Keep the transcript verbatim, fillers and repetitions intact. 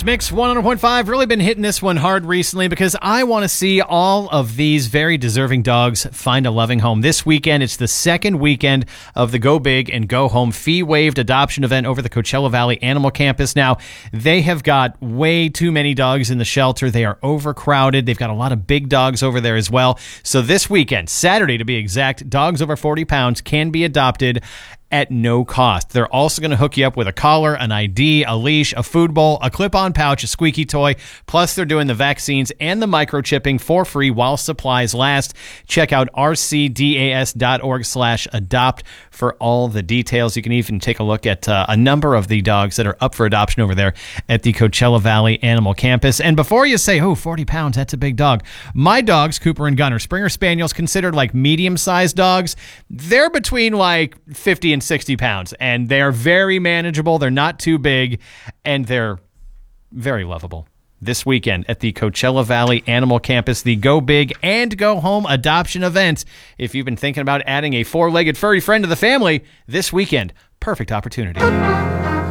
It's Mix one hundred point five. Really been hitting this one hard recently because I want to see all of these very deserving dogs find a loving home. This weekend, it's the second weekend of the Go Big and Go Home fee-waived adoption event over the Coachella Valley Animal Campus. Now, they have got way too many dogs in the shelter. They are overcrowded. They've got a lot of big dogs over there as well. So this weekend, Saturday to be exact, dogs over forty pounds can be adopted at no cost. They're also going to hook you up with a collar, an I D, a leash, a food bowl, a clip-on pouch, a squeaky toy. Plus, they're doing the vaccines and the microchipping for free while supplies last. Check out rcdas.org slash adopt for all the details. You can even take a look at uh, a number of the dogs that are up for adoption over there at the Coachella Valley Animal Campus. And before you say, oh, forty pounds, that's a big dog. My dogs, Cooper and Gunner, Springer Spaniels, considered like medium-sized dogs. They're between like fifty and sixty pounds, and they're very manageable. They're not too big, and they're very lovable. This weekend at the Coachella Valley Animal Campus, the Go Big and Go Home adoption event. If you've been thinking about adding a four-legged furry friend to the family this weekend, perfect opportunity.